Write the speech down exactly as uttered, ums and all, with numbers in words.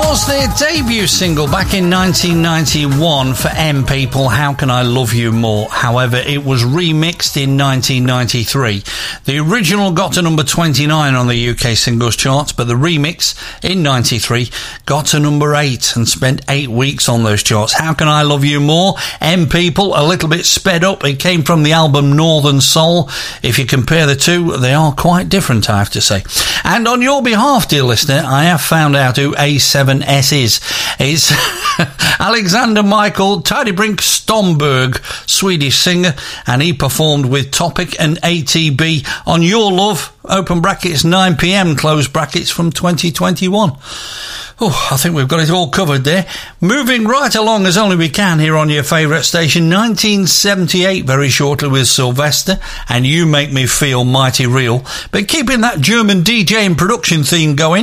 was their debut single back in nineteen ninety-one for M People, How Can I Love You More. However, it was remixed in nineteen ninety-three. The original got to number twenty-nine on the U K singles charts, but the remix in ninety-three got to number eight and spent eight weeks on those charts. How Can I Love You More? M People, a little bit sped up. It came from the album Northern Soul. If you compare the two, they are quite different, I have to say. And on your behalf, dear listener, I have found out who A seven S is. It's Alexander Michael Tidybrink Stomberg, Swedish singer, and he performed with Topic and A T B on Your Love, open brackets, nine p.m, close brackets, from twenty twenty-one. Oh, I think we've got it all covered there. Moving right along as only we can here on your favourite station. nineteen seventy-eight, very shortly, with Sylvester and You Make Me Feel Mighty Real. But keeping that German D J and production theme going,